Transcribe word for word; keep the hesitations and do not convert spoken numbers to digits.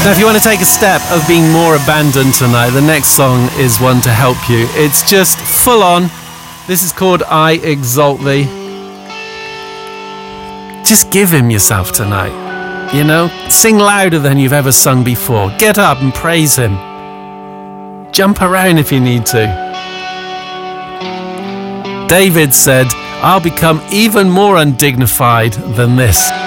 Now, if you want to take a step of being more abandoned tonight, the next song is one to help you. It's just full on. This is called I Exalt Thee. Just give him yourself tonight. You know, sing louder than you've ever sung before. Get up and praise him. Jump around if you need to. David said, I'll become even more undignified than this.